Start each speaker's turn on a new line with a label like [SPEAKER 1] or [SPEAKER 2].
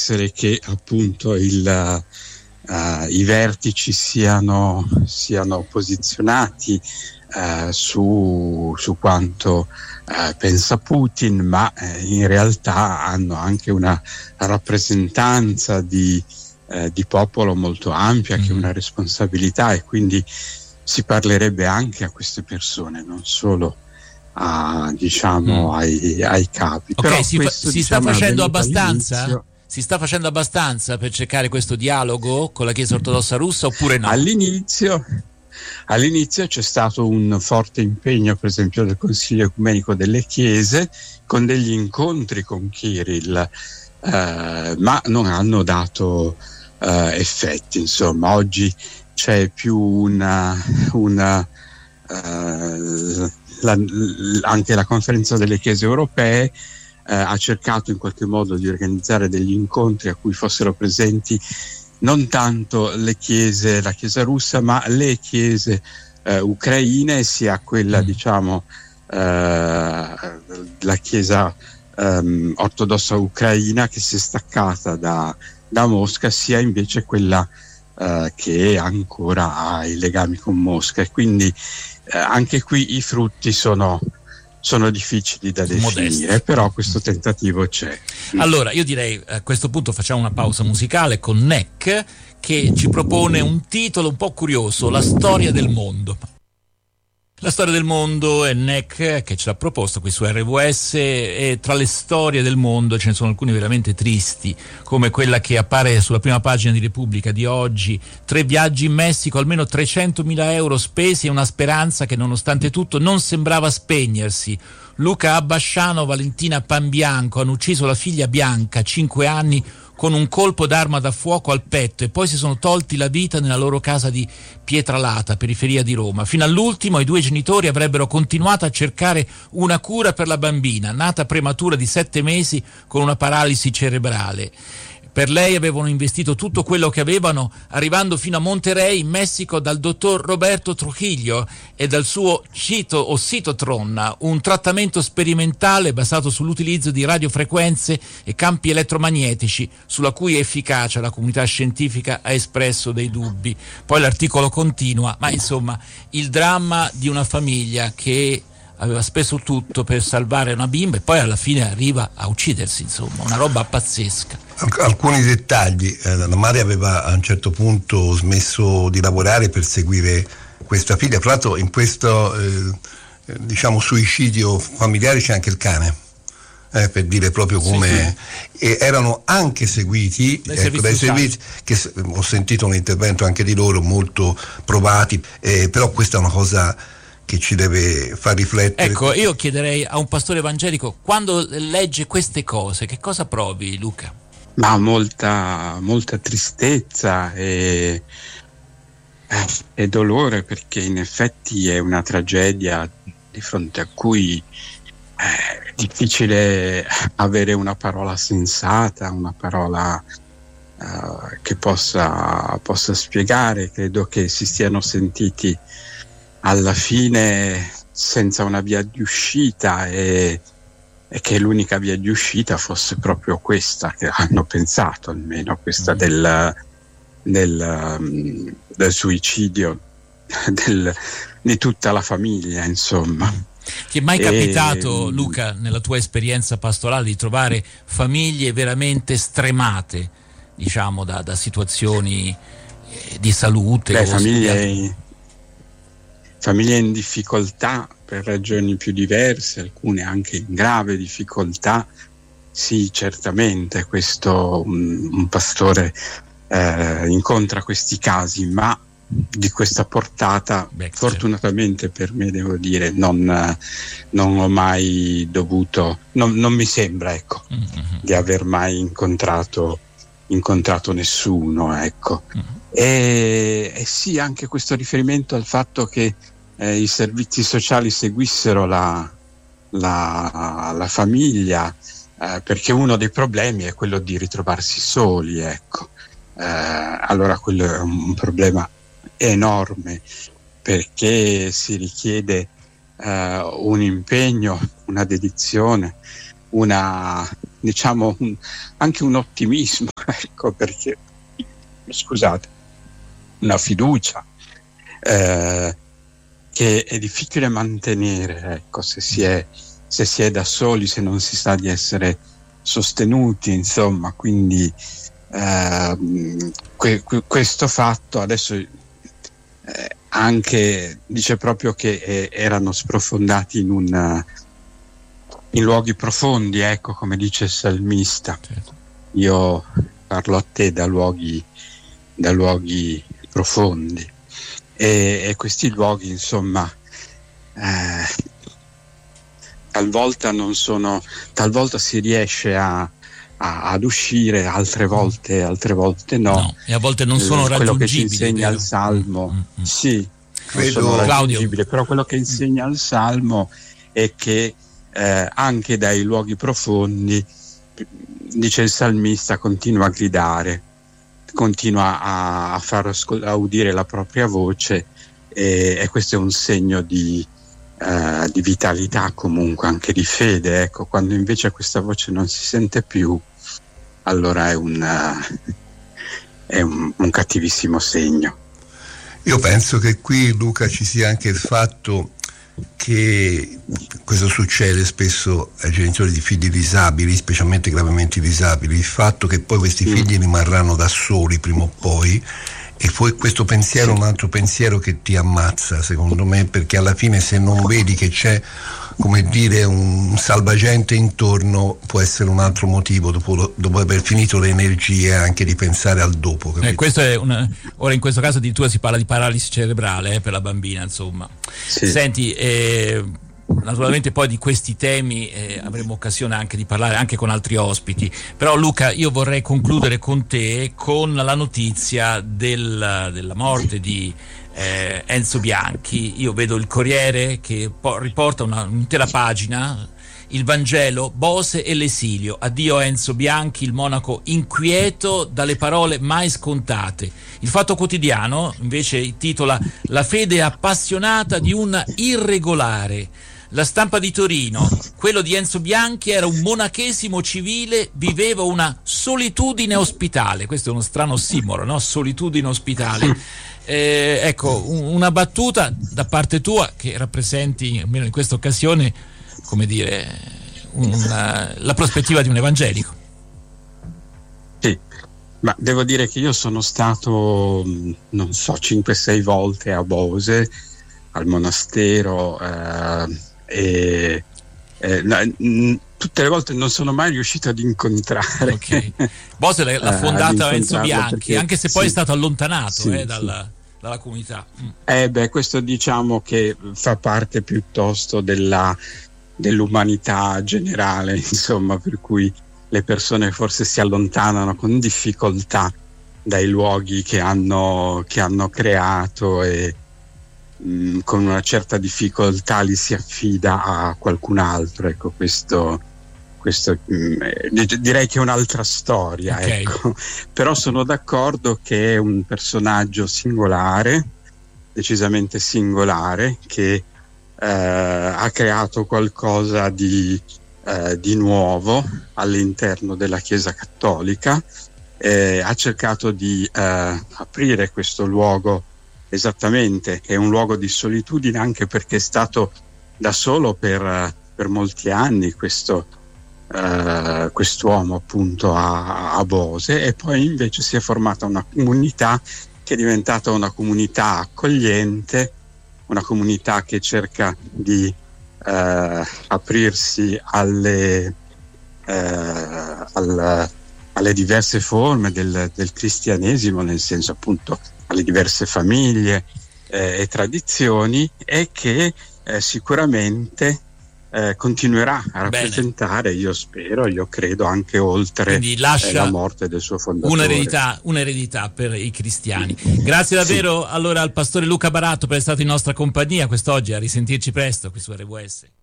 [SPEAKER 1] essere che appunto i vertici siano posizionati su quanto pensa Putin, ma in realtà hanno anche una rappresentanza di popolo molto ampia, che è una responsabilità, e quindi si parlerebbe anche a queste persone, non solo ai capi.
[SPEAKER 2] Okay,
[SPEAKER 1] però
[SPEAKER 2] si sta facendo abbastanza? Si sta facendo abbastanza per cercare questo dialogo con la Chiesa Ortodossa russa, oppure no?
[SPEAKER 1] All'inizio c'è stato un forte impegno, per esempio, del Consiglio Ecumenico delle Chiese, con degli incontri con Kirill, ma non hanno dato effetti. Insomma, oggi c'è più anche la Conferenza delle Chiese Europee ha cercato in qualche modo di organizzare degli incontri a cui fossero presenti non tanto la Chiesa russa, ma le chiese ucraine, sia quella la Chiesa ortodossa ucraina, che si è staccata da Mosca, sia invece quella che ancora ha i legami con Mosca, e quindi anche qui i frutti sono difficili da definire, modesti. Però questo tentativo c'è.
[SPEAKER 2] Allora io direi a questo punto facciamo una pausa musicale con Neck, che ci propone un titolo un po' curioso: La storia del mondo. La storia del mondo è Neck che ce l'ha proposto qui su RWS, e tra le storie del mondo ce ne sono alcune veramente tristi, come quella che appare sulla prima pagina di Repubblica di oggi: 3 viaggi in Messico, almeno 300.000 euro spesi e una speranza che nonostante tutto non sembrava spegnersi. Luca Abbasciano, Valentina Panbianco hanno ucciso la figlia Bianca, 5 anni, con un colpo d'arma da fuoco al petto, e poi si sono tolti la vita nella loro casa di Pietralata, periferia di Roma. Fino all'ultimo i 2 genitori avrebbero continuato a cercare una cura per la bambina, nata prematura di 7 mesi con una paralisi cerebrale. Per lei avevano investito tutto quello che avevano, arrivando fino a Monterrey, in Messico, dal dottor Roberto Trujillo e dal suo Ossitotron, un trattamento sperimentale basato sull'utilizzo di radiofrequenze e campi elettromagnetici, sulla cui efficacia la comunità scientifica ha espresso dei dubbi. Poi l'articolo continua, ma insomma, il dramma di una famiglia che aveva speso tutto per salvare una bimba e poi alla fine arriva a uccidersi, insomma, una roba pazzesca.
[SPEAKER 3] Alcuni dettagli: la madre aveva a un certo punto smesso di lavorare per seguire questa figlia. Tra l'altro in questo suicidio familiare c'è anche il cane, per dire proprio come sì. E erano anche seguiti dai servizi, che ho sentito un intervento anche di loro molto provati, però questa è una cosa che ci deve far riflettere.
[SPEAKER 2] Ecco, io chiederei a un pastore evangelico, quando legge queste cose, che cosa provi, Luca?
[SPEAKER 1] Ma molta tristezza e dolore, perché in effetti è una tragedia di fronte a cui è difficile avere una parola sensata, una parola che possa spiegare. Credo che si siano sentiti alla fine senza una via di uscita, e che l'unica via di uscita fosse proprio questa, che hanno pensato almeno, questa del suicidio di tutta la famiglia, insomma.
[SPEAKER 2] Ti è mai capitato, Luca, nella tua esperienza pastorale, di trovare famiglie veramente stremate, diciamo, da situazioni di salute?
[SPEAKER 1] Famiglie in difficoltà per ragioni più diverse, alcune anche in grave difficoltà. Sì, certamente questo un pastore incontra questi casi, ma di questa portata fortunatamente per me, devo dire, non ho mai dovuto, non mi sembra, ecco, di aver mai incontrato nessuno, ecco. E sì, anche questo riferimento al fatto che i servizi sociali seguissero la famiglia, perché uno dei problemi è quello di ritrovarsi soli, ecco. Allora quello è un problema enorme, perché si richiede un impegno, una dedizione, una diciamo anche un ottimismo, ecco, perché, scusate, una fiducia che è difficile mantenere, ecco, se si è da soli, se non si sa di essere sostenuti, insomma. Quindi questo fatto adesso anche dice proprio che erano sprofondati in luoghi profondi, ecco, come dice il salmista.
[SPEAKER 2] Certo.
[SPEAKER 1] Io parlo a te da luoghi profondi, e questi luoghi, insomma, talvolta si riesce ad uscire, altre volte no.
[SPEAKER 2] E a volte non sono raggiungibili.
[SPEAKER 1] Quello che ci insegna il Salmo, sì, non sono raggiungibili, però quello che insegna il Salmo è che anche dai luoghi profondi, dice il salmista, continua a gridare, continua a far udire la propria voce, e questo è un segno di vitalità, comunque anche di fede, ecco. Quando invece questa voce non si sente più, allora è un cattivissimo segno.
[SPEAKER 3] Io penso che qui, Luca, ci sia anche il fatto che questo succede spesso ai genitori di figli disabili, specialmente gravemente disabili, il fatto che poi questi figli rimarranno da soli prima o poi, e poi questo pensiero è un altro pensiero che ti ammazza, secondo me, perché alla fine, se non vedi che c'è, come dire, un salvagente intorno, può essere un altro motivo dopo aver finito le energie anche di pensare al dopo.
[SPEAKER 2] Questo è ora in questo caso addirittura si parla di paralisi cerebrale per la bambina, insomma. Sì. Senti, naturalmente poi di questi temi avremo occasione anche di parlare anche con altri ospiti, però Luca, io vorrei concludere con te con la notizia della morte di Enzo Bianchi. Io vedo il Corriere che riporta un'intera pagina, il Vangelo, Bose e l'esilio, addio a Enzo Bianchi, il monaco inquieto dalle parole mai scontate. Il Fatto Quotidiano invece titola La fede appassionata di un irregolare. La Stampa di Torino, quello di Enzo Bianchi era un monachesimo civile, viveva una solitudine ospitale. Questo è uno strano ossimoro, no? Solitudine ospitale. Ecco, una battuta da parte tua che rappresenti, almeno in questa occasione, come dire, la prospettiva di un evangelico.
[SPEAKER 1] Sì, ma devo dire che io sono stato, non so, 5-6 volte a Bose, al monastero, tutte le volte non sono mai riuscito ad incontrare.
[SPEAKER 2] Okay. Bose l'ha fondata Enzo Bianchi, perché, anche se poi è stato allontanato dalla comunità.
[SPEAKER 1] Questo diciamo che fa parte piuttosto dell'umanità generale, insomma, per cui le persone forse si allontanano con difficoltà dai luoghi che hanno creato, e con una certa difficoltà li si affida a qualcun altro. Ecco, questo direi che è un'altra storia, okay. Ecco. Però sono d'accordo che è un personaggio singolare, decisamente singolare, che ha creato qualcosa di nuovo all'interno della Chiesa Cattolica, ha cercato di aprire questo luogo, esattamente, che è un luogo di solitudine, anche perché è stato da solo per molti anni quest'uomo, appunto, a Bose, e poi invece si è formata una comunità che è diventata una comunità accogliente, una comunità che cerca di aprirsi alle diverse forme del cristianesimo, nel senso, appunto, alle diverse famiglie e tradizioni, e che sicuramente continuerà a rappresentare, io spero, io credo, anche oltre la morte del suo fondatore.
[SPEAKER 2] Un'eredità per i cristiani. Grazie davvero allora al pastore Luca Baratto per essere stato in nostra compagnia quest'oggi, a risentirci presto qui su RWS.